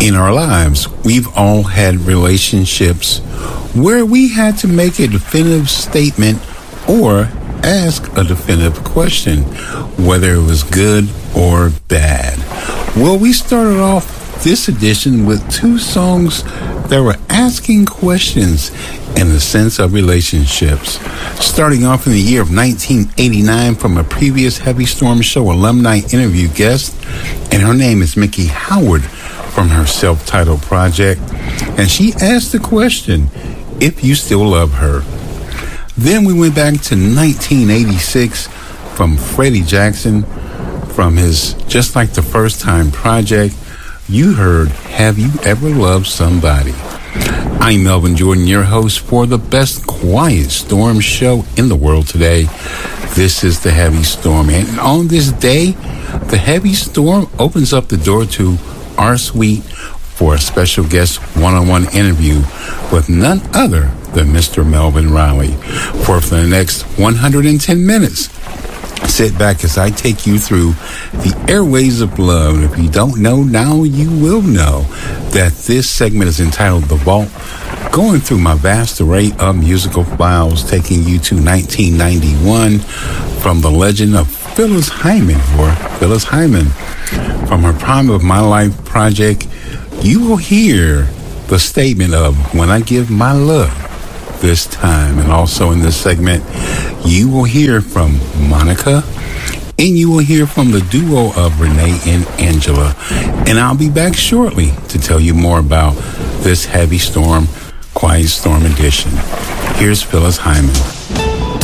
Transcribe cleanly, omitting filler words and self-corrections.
In our lives, we've all had relationships where we had to make a definitive statement or ask a definitive question, whether it was good or bad. Well, we started off this edition with two songs that were asking questions in the sense of relationships. Starting off in the year of 1989 from a previous Heavy Storm Show alumni interview guest, and her name is Miki Howard from her self-titled project, and she asked the question, if you still love her. Then we went back to 1986 from Freddie Jackson from his Just Like the First Time project. You heard Have You Ever Loved Somebody? I'm Melvin Jordan, your host for the best Quiet Storm show in the world today. This is the Heavy Storm, and on this day, the Heavy Storm opens up the door to our suite for a special guest one-on-one interview with none other than Mr. Melvin Riley. For the next 110 minutes, sit back as I take you through the airways of love. And if you don't know, now you will know that this segment is entitled The Vault, going through my vast array of musical files, taking you to 1991 from the legend of Phyllis Hyman, or Phyllis Hyman. From her Prime of My Life project, you will hear the statement of When I Give My Love This Time. And also in this segment, you will hear from Monica, and you will hear from the duo of Renee and Angela. And I'll be back shortly to tell you more about this Heavy Storm, Quiet Storm edition. Here's Phyllis Hyman.